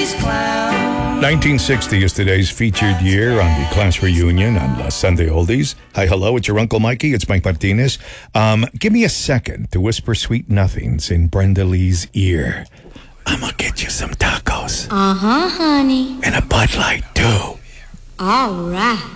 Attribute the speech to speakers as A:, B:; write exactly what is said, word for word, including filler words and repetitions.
A: nineteen sixty is today's featured year on the class reunion on La Sunday Oldies. Hi, hello, it's your Uncle Mikey. It's Mike Martinez. Um, give me a second to whisper sweet nothings in Brenda Lee's ear. I'm gonna get you some tacos.
B: Uh-huh, honey.
A: And a Bud Light, too.
B: All right.